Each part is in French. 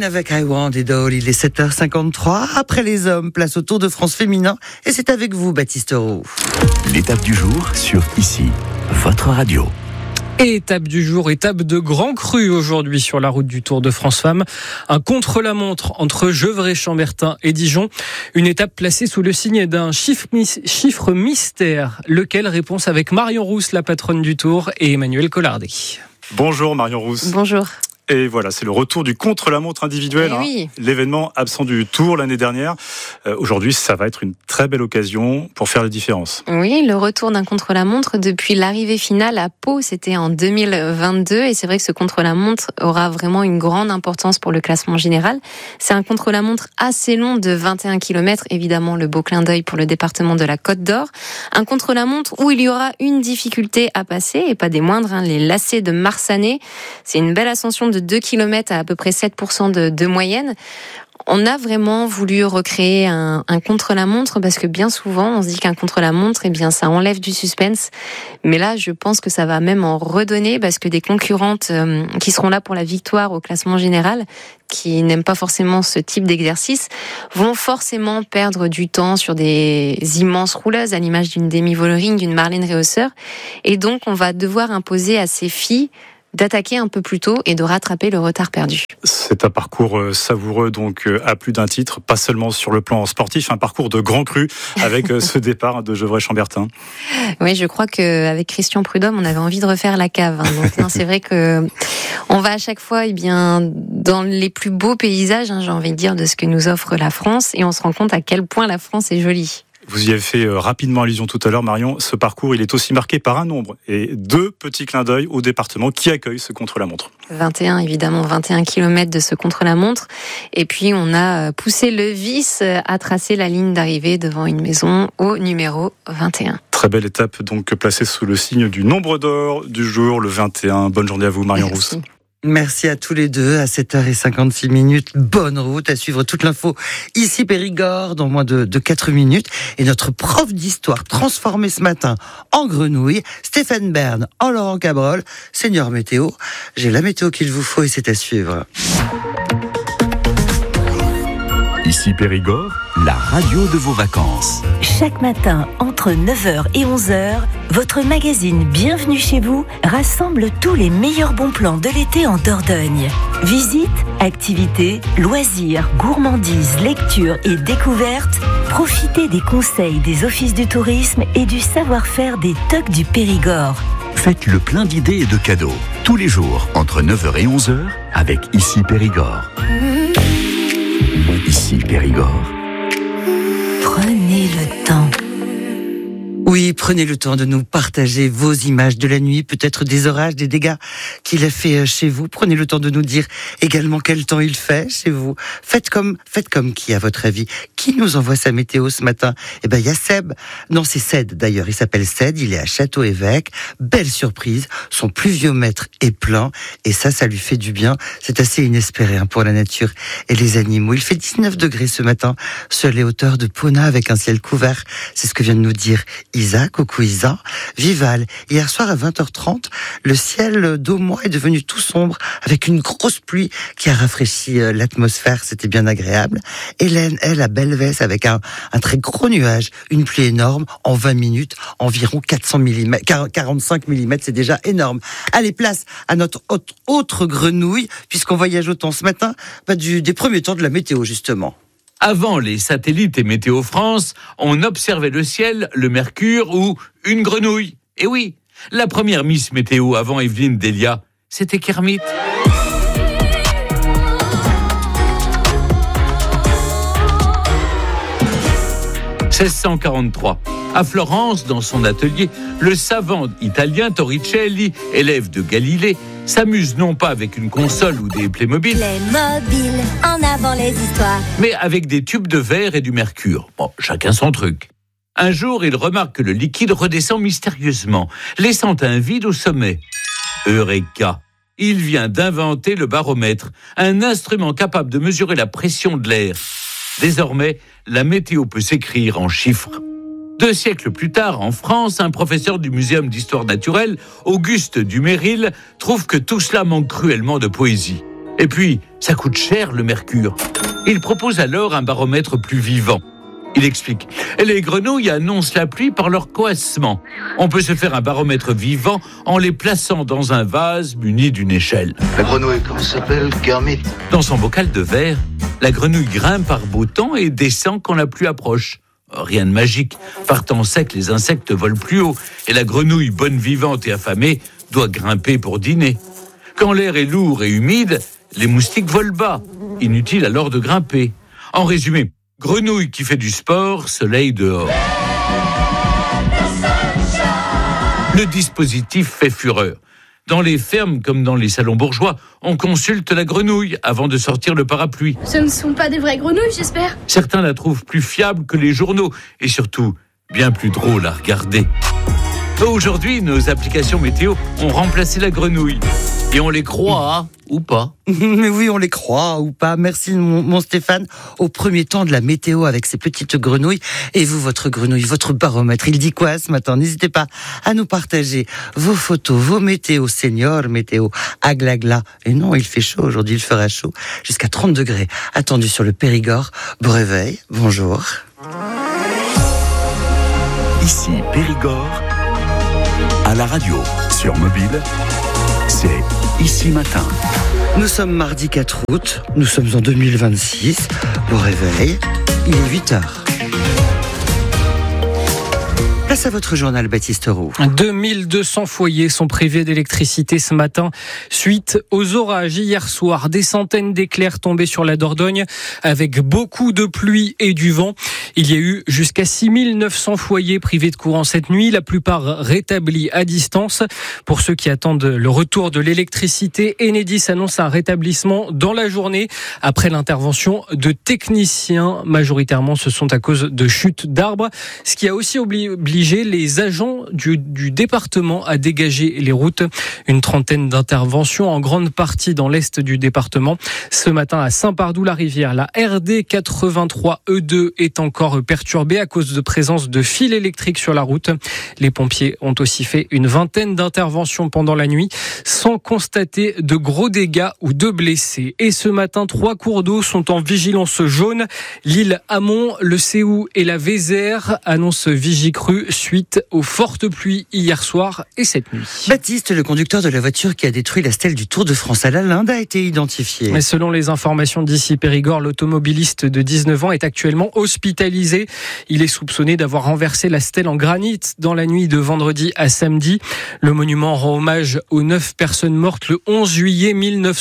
Rain avec I Want It All. Il est 7h53. Après les hommes, place au Tour de France féminin. Et c'est avec vous, Baptiste Roux. L'étape du jour sur Ici, votre radio. Et étape du jour, étape de grand cru aujourd'hui sur la route du Tour de France Femmes. Un contre-la-montre entre Gevrey-Chambertin et Dijon. Une étape placée sous le signe d'un chiffre mystère. Lequel? Réponse avec Marion Rousse, la patronne du Tour, et Emmanuel Collardet. Bonjour Marion Rousse. Bonjour. Et voilà, c'est le retour du contre-la-montre individuel, oui. L'événement absent du Tour l'année dernière. Aujourd'hui, ça va être une très belle occasion pour faire la différence. Oui, le retour d'un contre-la-montre depuis l'arrivée finale à Pau, c'était en 2022. Et c'est vrai que ce contre-la-montre aura vraiment une grande importance pour le classement général. C'est un contre-la-montre assez long de 21 km, évidemment le beau clin d'œil pour le département de la Côte d'Or. Un contre-la-montre où il y aura une difficulté à passer, et pas des moindres, les lacets de Marsanais. C'est une belle ascension de 2 km à peu près 7% de moyenne. On a vraiment voulu recréer un contre-la-montre parce que bien souvent, on se dit qu'un contre-la-montre, ça enlève du suspense. Mais là, je pense que ça va même en redonner parce que des concurrentes qui seront là pour la victoire au classement général, qui n'aiment pas forcément ce type d'exercice, vont forcément perdre du temps sur des immenses rouleuses à l'image d'une Demi Vollering, d'une Marlène Réhausseur. Et donc, on va devoir imposer à ces filles d'attaquer un peu plus tôt et de rattraper le retard perdu. C'est un parcours savoureux, donc à plus d'un titre, pas seulement sur le plan sportif, un parcours de grand cru avec ce départ de Gevrey-Chambertin. Oui, je crois qu'avec Christian Prudhomme, on avait envie de refaire la cave. Donc, c'est vrai que on va à chaque fois dans les plus beaux paysages, j'ai envie de dire, de ce que nous offre la France, et on se rend compte à quel point la France est jolie. Vous y avez fait rapidement allusion tout à l'heure, Marion. Ce parcours, il est aussi marqué par un nombre et 2 petits clins d'œil au département qui accueille ce contre-la-montre. 21 km de ce contre-la-montre. Et puis, on a poussé le vice à tracer la ligne d'arrivée devant une maison au numéro 21. Très belle étape, donc placée sous le signe du nombre d'or du jour, le 21. Bonne journée à vous, Marion Rousse. Merci à tous les deux, à 7h56. Bonne route, à suivre toute l'info ici Périgord dans moins de 4 minutes. Et notre prof d'histoire transformé ce matin en grenouille, Stéphane Bern en Laurent Cabrol, Seigneur Météo. J'ai la météo qu'il vous faut et c'est à suivre. Ici Périgord, la radio de vos vacances. Chaque matin, entre 9h et 11h, votre magazine Bienvenue chez vous rassemble tous les meilleurs bons plans de l'été en Dordogne. Visites, activités, loisirs, gourmandises, lectures et découvertes. Profitez des conseils des offices du tourisme et du savoir-faire des TOC du Périgord. Faites le plein d'idées et de cadeaux. Tous les jours, entre 9h et 11h, avec Ici Périgord. Ici Périgord. Prenez le temps. Oui, prenez le temps de nous partager vos images de la nuit, peut-être des orages, des dégâts qu'il a fait chez vous. Prenez le temps de nous dire également quel temps il fait chez vous. Faites comme qui, à votre avis? Qui nous envoie sa météo ce matin? Il y a Seb. Non, c'est Ced d'ailleurs. Il s'appelle Ced. Il est à Château-Évêque. Belle surprise. Son pluviomètre est plein. Et ça lui fait du bien. C'est assez inespéré pour la nature et les animaux. Il fait 19 degrés ce matin sur les hauteurs de Pona avec un ciel couvert. C'est ce que vient de nous dire Isa. Coucou Isa. Vival. Hier soir à 20h30, le ciel d'Aumois est devenu tout sombre avec une grosse pluie qui a rafraîchi l'atmosphère. C'était bien agréable. Hélène, elle, à Belvès avec un très gros nuage. Une pluie énorme en 20 minutes, environ 45 mm. C'est déjà énorme. Allez, place à notre autre grenouille, puisqu'on voyage autant ce matin, des premiers temps de la météo, justement. Avant les satellites et Météo France, on observait le ciel, le mercure ou une grenouille. Et oui, la première Miss Météo avant Evelyne Delia, c'était Kermit. « 1643. À Florence, dans son atelier, le savant italien Torricelli, élève de Galilée, s'amuse non pas avec une console ou des Playmobil, Playmobil, en avant les histoires, mais avec des tubes de verre et du mercure. Bon, chacun son truc. Un jour, il remarque que le liquide redescend mystérieusement, laissant un vide au sommet. Eureka! Il vient d'inventer le baromètre, un instrument capable de mesurer la pression de l'air. Désormais, la météo peut s'écrire en chiffres. 2 siècles plus tard, en France, un professeur du Muséum d'histoire naturelle, Auguste Duméryl, trouve que tout cela manque cruellement de poésie. Et puis, ça coûte cher le mercure. Il propose alors un baromètre plus vivant. Il explique, les grenouilles annoncent la pluie par leur coassement. On peut se faire un baromètre vivant en les plaçant dans un vase muni d'une échelle. La grenouille, comment ça s'appelle? Kermit. Dans son bocal de verre, la grenouille grimpe par beau temps et descend quand la pluie approche. Rien de magique. Par temps sec, les insectes volent plus haut et la grenouille, bonne vivante et affamée, doit grimper pour dîner. Quand l'air est lourd et humide, les moustiques volent bas. Inutile alors de grimper. En résumé, grenouille qui fait du sport, soleil dehors. Le dispositif fait fureur. Dans les fermes comme dans les salons bourgeois, on consulte la grenouille avant de sortir le parapluie. Ce ne sont pas des vraies grenouilles, j'espère. Certains la trouvent plus fiable que les journaux et surtout bien plus drôle à regarder. Aujourd'hui, nos applications météo ont remplacé la grenouille. Et on les croit, ou pas. Mais oui, on les croit ou pas. Merci mon Stéphane. Au premier temps de la météo avec ces petites grenouilles. Et vous, votre grenouille, votre baromètre, il dit quoi ce matin? N'hésitez pas à nous partager vos photos, vos météos, senior météo, aglagla. Et non, il fait chaud aujourd'hui, il fera chaud. Jusqu'à 30 degrés. Attendu sur le Périgord. Bon réveil, bonjour. Ici Périgord, à la radio, sur mobile, c'est Ici Matin. Nous sommes mardi 4 août, nous sommes en 2026. Bon réveil, il est 8h. Place à votre journal, Baptiste Roux. 2200 foyers sont privés d'électricité ce matin suite aux orages hier soir. Des centaines d'éclairs tombés sur la Dordogne avec beaucoup de pluie et du vent. Il y a eu jusqu'à 6900 foyers privés de courant cette nuit, la plupart rétablis à distance. Pour ceux qui attendent le retour de l'électricité, Enedis annonce un rétablissement dans la journée après l'intervention de techniciens. Majoritairement, ce sont à cause de chutes d'arbres, ce qui a aussi obligé les agents du département à dégager les routes. Une trentaine d'interventions en grande partie dans l'est du département. Ce matin à Saint-Pardoux-la-Rivière, la RD 83 E2 est encore perturbée à cause de présence de fils électriques sur la route. Les pompiers ont aussi fait une vingtaine d'interventions pendant la nuit sans constater de gros dégâts ou de blessés. Et ce matin, 3 cours d'eau sont en vigilance jaune. L'île Amont, le Séou et la Vézère annoncent vigicrue suite aux fortes pluies hier soir et cette nuit. Baptiste, le conducteur de la voiture qui a détruit la stèle du Tour de France à la Linde, a été identifié. Mais selon les informations d'ici Périgord, l'automobiliste de 19 ans est actuellement hospitalisé. Il est soupçonné d'avoir renversé la stèle en granit dans la nuit de vendredi à samedi. Le monument rend hommage aux 9 personnes mortes le 11 juillet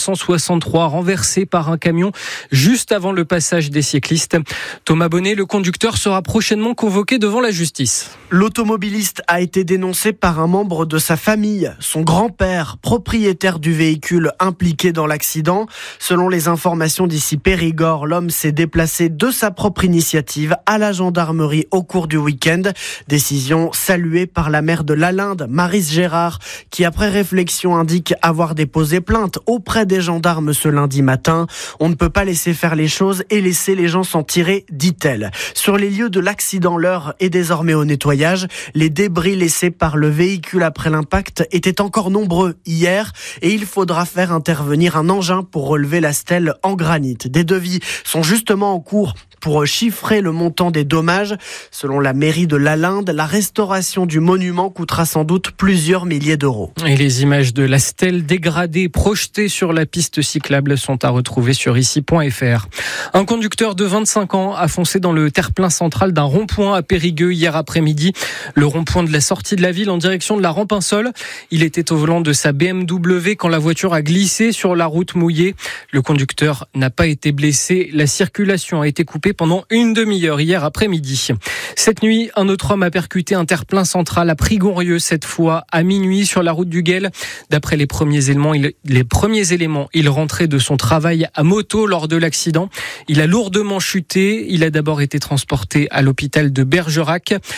1963, renversées par un camion juste avant le passage des cyclistes. Thomas Bonnet, le conducteur, sera prochainement convoqué devant la justice. L'automobiliste a été dénoncé par un membre de sa famille, son grand-père, propriétaire du véhicule impliqué dans l'accident. Selon les informations d'ici Périgord, l'homme s'est déplacé de sa propre initiative à la gendarmerie au cours du week-end. Décision saluée par la maire de Lalinde, Maryse Gérard, qui après réflexion indique avoir déposé plainte auprès des gendarmes ce lundi matin. On ne peut pas laisser faire les choses et laisser les gens s'en tirer, dit-elle. Sur les lieux de l'accident, l'heure est désormais au nettoyage. Les débris laissés par le véhicule après l'impact étaient encore nombreux hier et il faudra faire intervenir un engin pour relever la stèle en granit. Des devis sont justement en cours pour chiffrer le montant des dommages. Selon la mairie de Lalinde, la restauration du monument coûtera sans doute plusieurs milliers d'euros. Et les images de la stèle dégradée projetée sur la piste cyclable sont à retrouver sur ici.fr. Un conducteur de 25 ans a foncé dans le terre-plein central d'un rond-point à Périgueux hier après-midi. Le rond-point de la sortie de la ville en direction de la Rampensol. Il était au volant de sa BMW quand la voiture a glissé sur la route mouillée. Le conducteur n'a pas été blessé. La circulation a été coupée pendant une demi-heure hier après-midi. Cette nuit, un autre homme a percuté un terre-plein central à Prigorieux, cette fois à minuit sur la route du Guel. D'après les premiers éléments, il rentrait de son travail à moto lors de l'accident. Il a lourdement chuté. Il a d'abord été transporté à l'hôpital de Bergerac. Vu la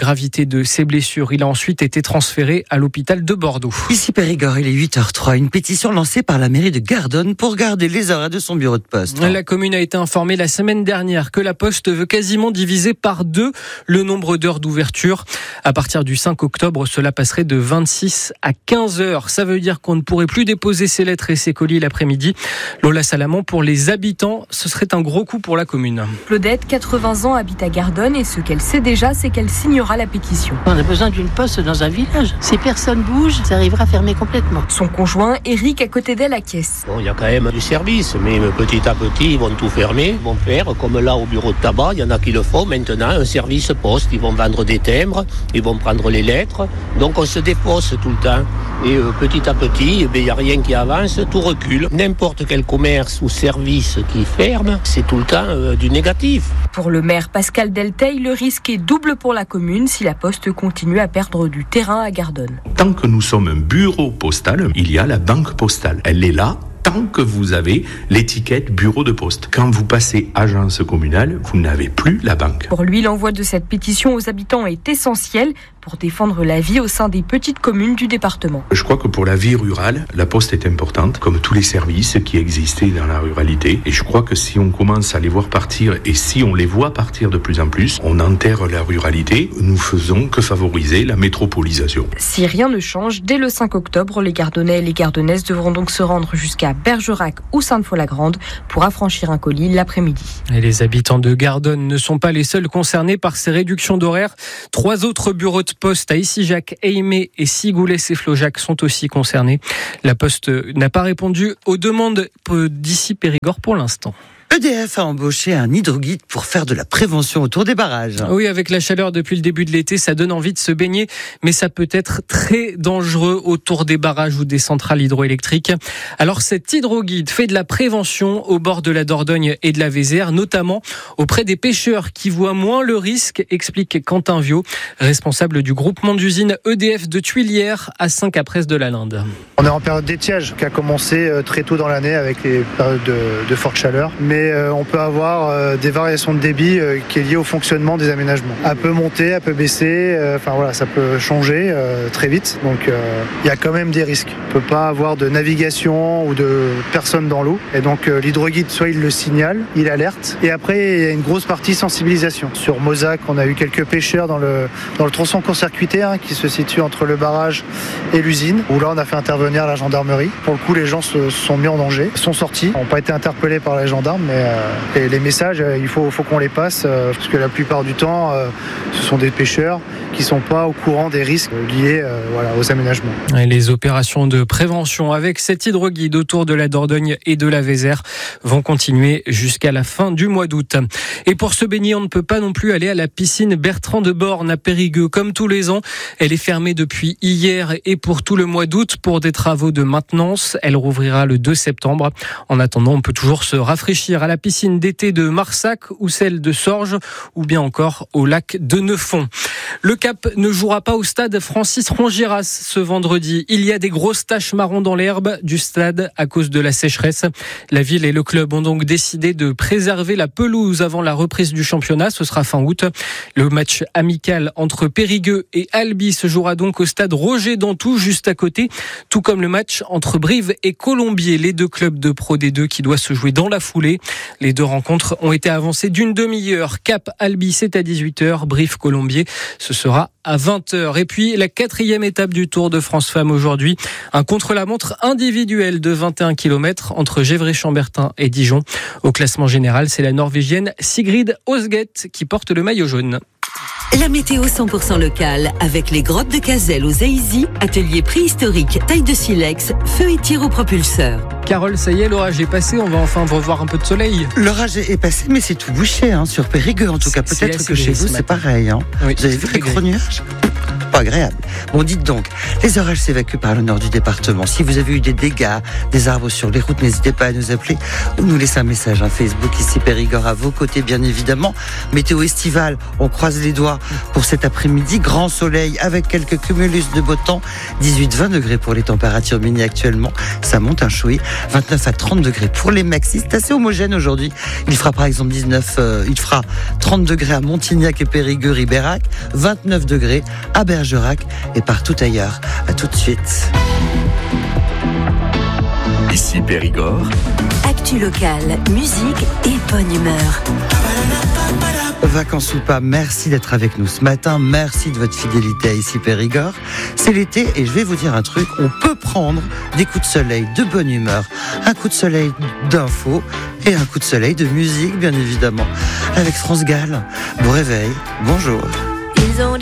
gravité de ses blessures. Il a ensuite été transféré à l'hôpital de Bordeaux. Ici Périgord, il est 8h03. Une pétition lancée par la mairie de Gardonne pour garder les horaires de son bureau de poste. La commune a été informée la semaine dernière que la Poste veut quasiment diviser par 2 le nombre d'heures d'ouverture. À partir du 5 octobre, cela passerait de 26 à 15 heures. Ça veut dire qu'on ne pourrait plus déposer ses lettres et ses colis l'après-midi. Lola Salamand, pour les habitants, ce serait un gros coup pour la commune. Claudette, 80 ans, habite à Gardonne et ce qu'elle sait déjà, c'est qu'elle signera la pétition. On a besoin d'une poste dans un village. Si personne bouge, ça arrivera à fermer complètement. Son conjoint, Eric, à côté d'elle, acquiesce. Bon, il y a quand même du service, mais petit à petit, ils vont tout fermer. Ils vont faire, comme là au bureau de tabac, il y en a qui le font maintenant, un service poste. Ils vont vendre des timbres, ils vont prendre les lettres. Donc on se dépose tout le temps. Et petit à petit, il n'y a rien qui avance, tout recule. N'importe quel commerce ou service qui ferme, c'est tout le temps du négatif. Pour le maire Pascal Delteil, le risque est double pour la commune si la Poste continue à perdre du terrain à Gardonne. Tant que nous sommes un bureau postal, il y a la banque postale. Elle est là tant que vous avez l'étiquette bureau de poste. Quand vous passez agence communale, vous n'avez plus la banque. Pour lui, l'envoi de cette pétition aux habitants est essentiel pour défendre la vie au sein des petites communes du département. Je crois que pour la vie rurale, la poste est importante, comme tous les services qui existaient dans la ruralité. Et je crois que si on commence à les voir partir, et si on les voit partir de plus en plus, on enterre la ruralité, nous faisons que favoriser la métropolisation. Si rien ne change, dès le 5 octobre, les Gardonnais et les Gardonnaises devront donc se rendre jusqu'à Bergerac ou Sainte-Foy-la-Grande pour affranchir un colis l'après-midi. Et les habitants de Gardonne ne sont pas les seuls concernés par ces réductions d'horaires. 3 autres bureaux de poste à Issy-Jacques, Aimé et Sigoulès-et-Flaujac sont aussi concernés. La Poste n'a pas répondu aux demandes d'ici Périgord pour l'instant. EDF a embauché un hydroguide pour faire de la prévention autour des barrages. Oui, avec la chaleur depuis le début de l'été, ça donne envie de se baigner, mais ça peut être très dangereux autour des barrages ou des centrales hydroélectriques. Alors cet hydroguide fait de la prévention au bord de la Dordogne et de la Vézère, notamment auprès des pêcheurs qui voient moins le risque, explique Quentin Viau, responsable du groupement d'usines EDF de Tuilières à Saint-Caprès de la Linde. On est en période d'étiage qui a commencé très tôt dans l'année avec les périodes de forte chaleur, mais on peut avoir des variations de débit qui est liée au fonctionnement des aménagements. Elle peut monter, elle peut baisser, ça peut changer très vite. Donc il y a quand même des risques. On ne peut pas avoir de navigation ou de personnes dans l'eau. Et donc l'hydroguide, soit il le signale, il alerte. Et après, il y a une grosse partie sensibilisation. Sur Mozac, on a eu quelques pêcheurs dans le tronçon court-circuité qui se situe entre le barrage et l'usine, où là on a fait intervenir la gendarmerie. Pour le coup, les gens se sont mis en danger, sont sortis, n'ont pas été interpellés par les gendarmes, mais les messages, il faut qu'on les passe, parce que la plupart du temps, ce sont des pêcheurs qui ne sont pas au courant des risques liés aux aménagements. Et les opérations de prévention avec cet hydroguide autour de la Dordogne et de la Vézère vont continuer jusqu'à la fin du mois d'août. Et pour se baigner, on ne peut pas non plus aller à la piscine Bertrand de Born à Périgueux. Comme tous les ans, elle est fermée depuis hier et pour tout le mois d'août pour des travaux de maintenance. Elle rouvrira le 2 septembre. En attendant, on peut toujours se rafraîchir à la piscine d'été de Marsac ou celle de Sorges ou bien encore au lac de Neufond. Le Cap ne jouera pas au stade Francis Rongiras ce vendredi. Il y a des grosses taches marron dans l'herbe du stade à cause de la sécheresse. La ville et le club ont donc décidé de préserver la pelouse avant la reprise du championnat. Ce sera fin août. Le match amical entre Périgueux et Albi se jouera donc au stade Roger Dantou, juste à côté, tout comme le match entre Brive et Colombier, les 2 clubs de Pro D2 qui doivent se jouer dans la foulée. Les 2 rencontres ont été avancées d'une demi-heure. Cap Albi, c'est à 18h. Brive Colombier, ce sera à 20h. Et puis, la 4e étape du Tour de France Femmes aujourd'hui. Un contre-la-montre individuel de 21 km entre Gevrey-Chambertin et Dijon. Au classement général, c'est la Norvégienne Sigrid Osget qui porte le maillot jaune. La météo 100% locale avec les grottes de Cazel aux Aisy, atelier préhistorique, taille de silex, feu et tir au propulseur. Carole, ça y est, l'orage est passé, on va enfin revoir un peu de soleil. L'orage est passé, mais c'est tout bouché, sur Périgueux en tout cas. Peut-être que chez vous c'est pareil. Oui, vous avez vu les gros nuages ? pas agréable. Bon, dites donc, les orages s'évacuent par le nord du département. Si vous avez eu des dégâts, des arbres sur les routes, n'hésitez pas à nous appeler ou nous laisser un message. Facebook, ici Périgord, à vos côtés, bien évidemment. Météo estivale, on croise les doigts pour cet après-midi. Grand soleil avec quelques cumulus de beau temps. 18-20 degrés pour les températures mini actuellement. Ça monte un chouï. 29 à 30 degrés pour les maxis. C'est assez homogène aujourd'hui. Il fera par exemple 30 degrés à Montignac et Périgueux, Ribérac. 29 degrés à Bergerac et partout ailleurs. À tout de suite. Ici Périgord. Actu locale, musique et bonne humeur. Vacances ou pas, merci d'être avec nous ce matin. Merci de votre fidélité à Ici Périgord. C'est l'été et je vais vous dire un truc. On peut prendre des coups de soleil de bonne humeur, un coup de soleil d'info et un coup de soleil de musique, bien évidemment. Avec France Gall. Bon réveil. Bonjour. Ils ont